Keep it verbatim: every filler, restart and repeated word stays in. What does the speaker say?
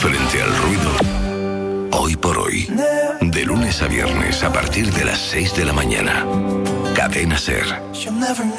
frente al ruido. Hoy por hoy. De lunes a viernes a partir de las seis de la mañana. Cadena Ser.